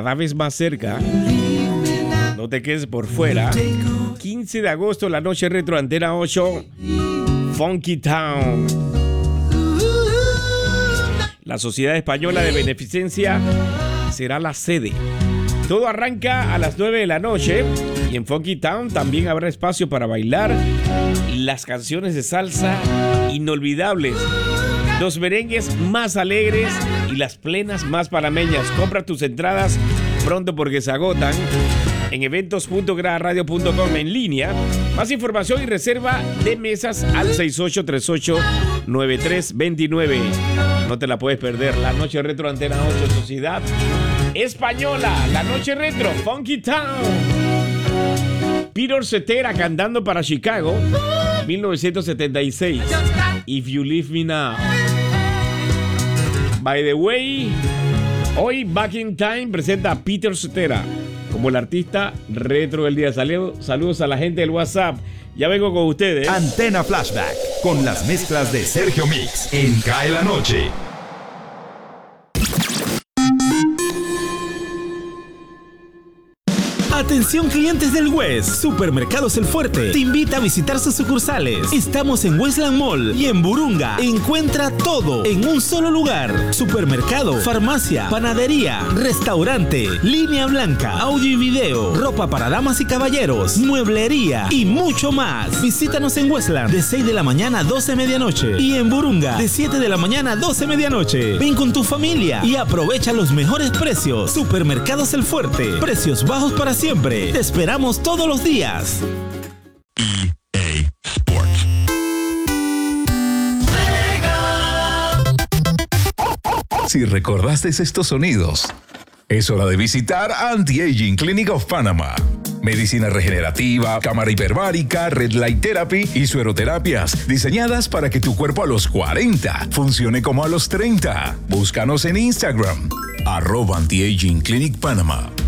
cada vez más cerca. No te quedes por fuera. 15 de agosto, la noche retro, Antena 8, Funky Town. La Sociedad Española de Beneficencia será la sede. Todo arranca a las 9 de la noche y en Funky Town también habrá espacio para bailar las canciones de salsa inolvidables, los merengues más alegres y las plenas más panameñas. Compra tus entradas pronto porque se agotan en eventos.graradio.com en línea. Más información y reserva de mesas al 6838-9329. No te la puedes perder. La noche retro, Antena 8, Sociedad Española. La noche retro, Funky Town. Peter Cetera cantando para Chicago, 1976. If You Leave Me Now. By the way, hoy Back in Time presenta a Peter Cetera como el artista retro del día. Saludos a la gente del WhatsApp. Ya vengo con ustedes. Antena Flashback con las mezclas de Sergio Mix en Cae la Noche. Atención clientes del West, Supermercados El Fuerte te invita a visitar sus sucursales. Estamos en Westland Mall y en Burunga. Encuentra todo en un solo lugar. Supermercado, farmacia, panadería, restaurante, línea blanca, audio y video, ropa para damas y caballeros, mueblería y mucho más. Visítanos en Westland de 6 de la mañana a 12 de medianoche y en Burunga de 7 de la mañana a 12 de medianoche. Ven con tu familia y aprovecha los mejores precios. Supermercados El Fuerte, precios bajos para siempre. Te esperamos todos los días. EA Sports. Si recordaste estos sonidos, es hora de visitar Anti-Aging Clinic of Panama. Medicina regenerativa, cámara hiperbárica, red light therapy y sueroterapias diseñadas para que tu cuerpo a los 40 funcione como a los 30. Búscanos en Instagram, @Anti-Aging Clinic Panama.